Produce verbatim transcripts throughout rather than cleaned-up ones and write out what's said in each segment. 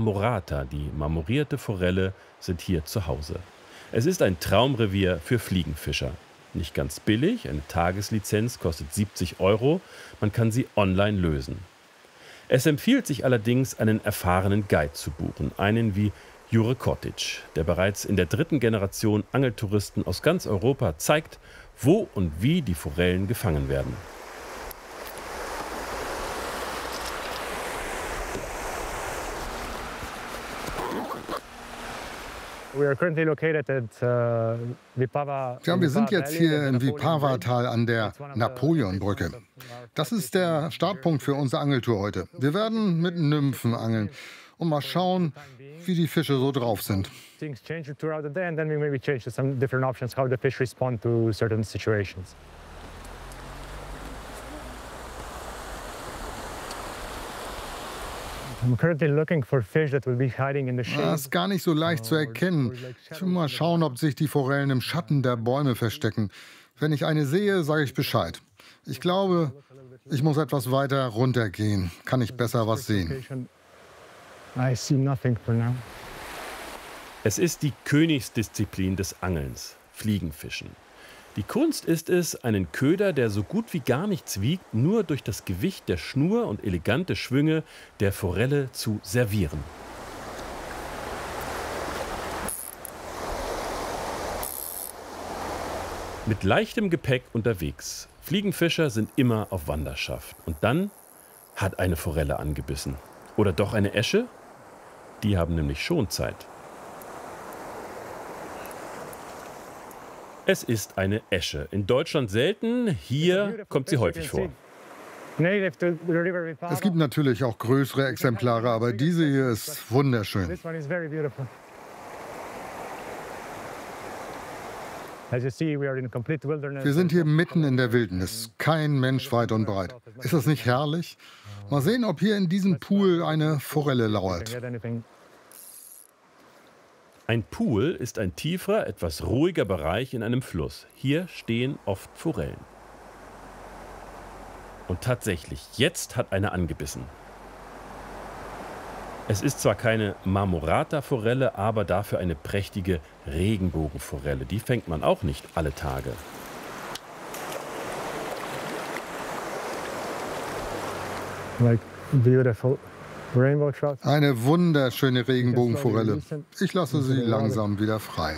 Marmorata, die marmorierte Forelle, sind hier zu Hause. Es ist ein Traumrevier für Fliegenfischer. Nicht ganz billig, eine Tageslizenz kostet siebzig Euro, man kann sie online lösen. Es empfiehlt sich allerdings, einen erfahrenen Guide zu buchen, einen wie Jure Kotić, der bereits in der dritten Generation Angeltouristen aus ganz Europa zeigt, wo und wie die Forellen gefangen werden. Ja, wir sind jetzt hier im Vipava-Tal an der Napoleonbrücke. Das ist der Startpunkt für unsere Angeltour heute. Wir werden mit Nymphen angeln und mal schauen, wie die Fische so drauf sind. Das ist gar nicht so leicht zu erkennen. Ich will mal schauen, ob sich die Forellen im Schatten der Bäume verstecken. Wenn ich eine sehe, sage ich Bescheid. Ich glaube, ich muss etwas weiter runtergehen. Kann ich besser was sehen. Es ist die Königsdisziplin des Angelns, Fliegenfischen. Die Kunst ist es, einen Köder, der so gut wie gar nichts wiegt, nur durch das Gewicht der Schnur und elegante Schwünge der Forelle zu servieren. Mit leichtem Gepäck unterwegs. Fliegenfischer sind immer auf Wanderschaft. Und dann hat eine Forelle angebissen. Oder doch eine Esche? Die haben nämlich Schonzeit. Es ist eine Esche. In Deutschland selten, hier kommt sie häufig vor. Es gibt natürlich auch größere Exemplare, aber diese hier ist wunderschön. Wir sind hier mitten in der Wildnis, kein Mensch weit und breit. Ist das nicht herrlich? Mal sehen, ob hier in diesem Pool eine Forelle lauert. Ein Pool ist ein tieferer, etwas ruhiger Bereich in einem Fluss. Hier stehen oft Forellen. Und tatsächlich, jetzt hat eine angebissen. Es ist zwar keine Marmorata-Forelle, aber dafür eine prächtige Regenbogenforelle. Die fängt man auch nicht alle Tage. Like beautiful. Eine wunderschöne Regenbogenforelle. Ich lasse sie langsam wieder frei.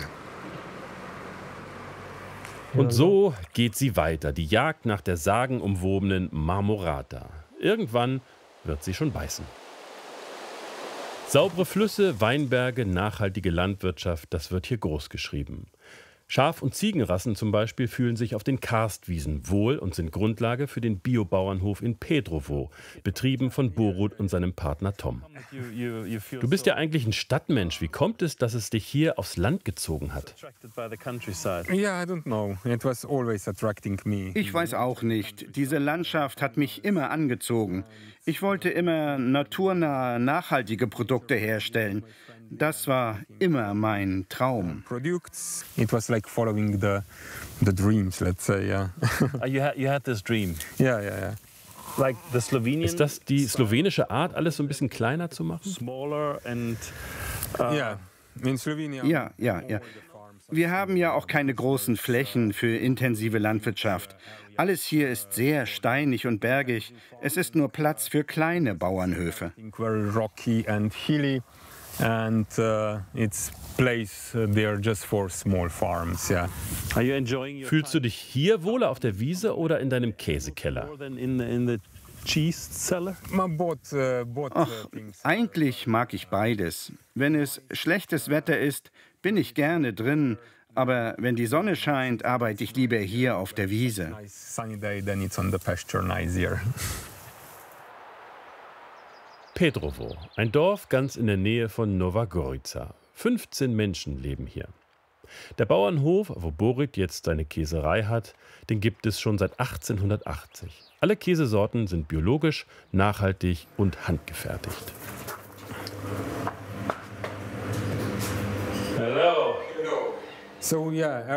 Und so geht sie weiter, die Jagd nach der sagenumwobenen Marmorata. Irgendwann wird sie schon beißen. Saubere Flüsse, Weinberge, nachhaltige Landwirtschaft, das wird hier groß geschrieben. Schaf- und Ziegenrassen zum Beispiel fühlen sich auf den Karstwiesen wohl und sind Grundlage für den Biobauernhof in Pedrovo, betrieben von Borut und seinem Partner Tom. Du bist ja eigentlich ein Stadtmensch. Wie kommt es, dass es dich hier aufs Land gezogen hat? Ich weiß auch nicht. Diese Landschaft hat mich immer angezogen. Ich wollte immer naturnahe, nachhaltige Produkte herstellen. Das war immer mein Traum. It was like following the the dreams, let's say, yeah. you, had, you had this dream. Yeah, yeah, yeah. Like the Slovenian. Ist das die slowenische Art, alles so ein bisschen kleiner zu machen? Smaller and uh, yeah. In Slovenia. Ja, ja, ja. Wir haben ja auch keine großen Flächen für intensive Landwirtschaft. Alles hier ist sehr steinig und bergig. Es ist nur Platz für kleine Bauernhöfe. Very rocky and hilly. And uh, it's place there just for small farms, yeah. Are you enjoying your Fühlst du dich hier wohler auf der Wiese oder in deinem Käsekeller? Ach, eigentlich mag ich beides. Wenn es schlechtes Wetter ist, bin ich gerne drin. Aber wenn die Sonne scheint, arbeite ich lieber hier auf der Wiese. Pedrovo, ein Dorf ganz in der Nähe von Nova Gorica. fünfzehn Menschen leben hier. Der Bauernhof, wo Borut jetzt seine Käserei hat, den gibt es schon seit achtzehnhundertachtzig. Alle Käsesorten sind biologisch, nachhaltig und handgefertigt. Hello. So,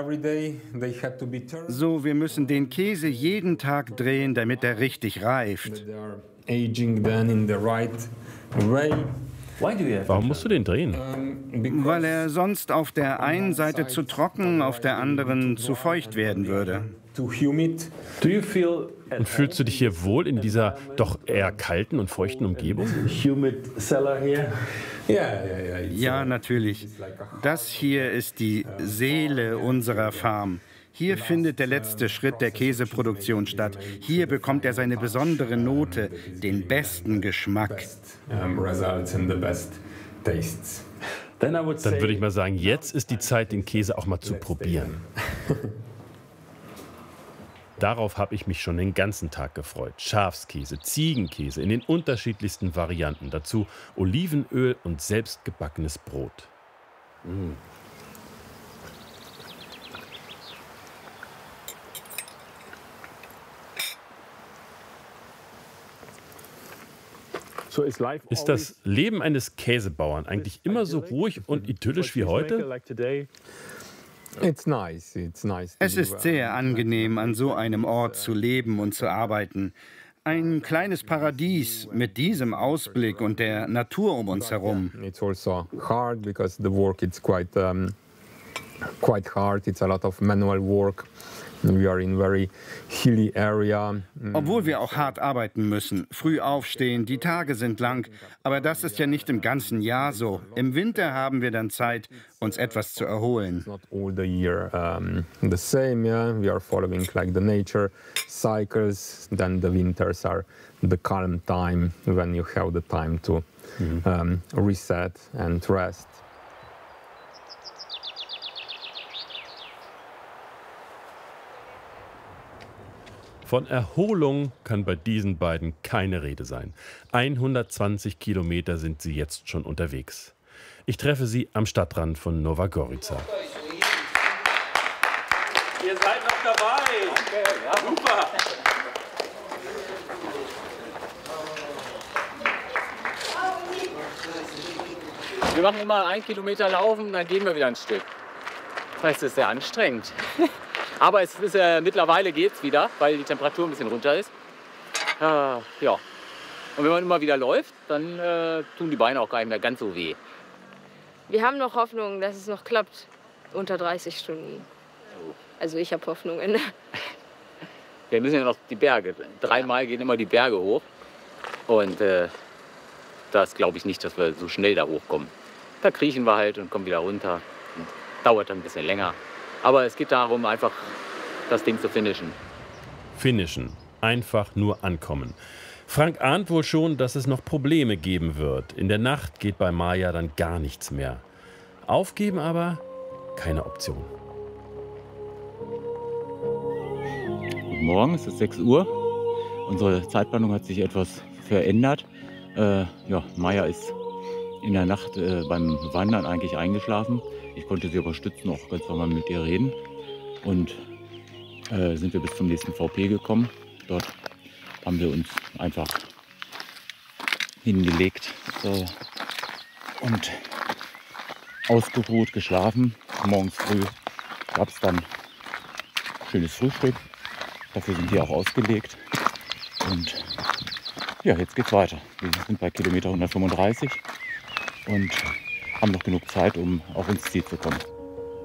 wir müssen den Käse jeden Tag drehen, damit er richtig reift. Warum musst du den drehen? Weil er sonst auf der einen Seite zu trocken, auf der anderen zu feucht werden würde. Und fühlst du dich hier wohl in dieser doch eher kalten und feuchten Umgebung? Ja, natürlich. Das hier ist die Seele unserer Farm. Hier findet der letzte Schritt der Käseproduktion statt. Hier bekommt er seine besondere Note, den besten Geschmack. Dann würde ich mal sagen, jetzt ist die Zeit, den Käse auch mal zu probieren. Darauf habe ich mich schon den ganzen Tag gefreut. Schafskäse, Ziegenkäse in den unterschiedlichsten Varianten. Dazu Olivenöl und selbstgebackenes Brot. Mm. Ist das Leben eines Käsebauern eigentlich immer so ruhig und idyllisch wie heute? Es ist sehr angenehm, an so einem Ort zu leben und zu arbeiten. Ein kleines Paradies mit diesem Ausblick und der Natur um uns herum. It's also hard because the work is quite um, quite hard. It's a lot of manual work. We are in very hilly area. Obwohl wir auch hart arbeiten müssen, früh aufstehen, die Tage sind lang, aber das ist ja nicht im ganzen Jahr so. Im Winter haben wir dann Zeit, uns etwas zu erholen. Not all the year um, the same, yeah. We are following like the nature cycles. Then the winters are the calm time when you have the time to mhm. um, reset and rest. Von Erholung kann bei diesen beiden keine Rede sein. hundertzwanzig Kilometer sind sie jetzt schon unterwegs. Ich treffe sie am Stadtrand von Nova Gorica. Ihr seid noch dabei. Okay, ja, super. Wir machen immer einen Kilometer laufen, dann gehen wir wieder ein Stück. Das heißt, es ist sehr anstrengend. Aber es ist, äh, mittlerweile geht es wieder, weil die Temperatur ein bisschen runter ist. Äh, ja. Und wenn man immer wieder läuft, dann äh, tun die Beine auch gar nicht mehr ganz so weh. Wir haben noch Hoffnung, dass es noch klappt, unter dreißig Stunden. Also ich habe Hoffnungen. Wir müssen ja noch die Berge. Dreimal gehen immer die Berge hoch. Und äh, das glaube ich nicht, dass wir so schnell da hochkommen. Da kriechen wir halt und kommen wieder runter. Und dauert dann ein bisschen länger. Aber es geht darum, einfach das Ding zu finishen. Finishen. Einfach nur ankommen. Frank ahnt wohl schon, dass es noch Probleme geben wird. In der Nacht geht bei Maja dann gar nichts mehr. Aufgeben aber keine Option. Guten Morgen, es ist sechs Uhr. Unsere Zeitplanung hat sich etwas verändert. Äh, ja, Maja ist in der Nacht äh, beim Wandern eigentlich eingeschlafen. Ich konnte sie aber stützen, auch ganz normal mit ihr reden. Und äh, sind wir bis zum nächsten V P gekommen. Dort haben wir uns einfach hingelegt äh, und ausgeruht, geschlafen. Morgens früh gab es dann schönes Frühstück. Dafür sind wir auch ausgelegt. Und ja, jetzt geht's weiter. Wir sind bei Kilometer hundertfünfunddreißig und haben noch genug Zeit, um auch ins Ziel zu kommen.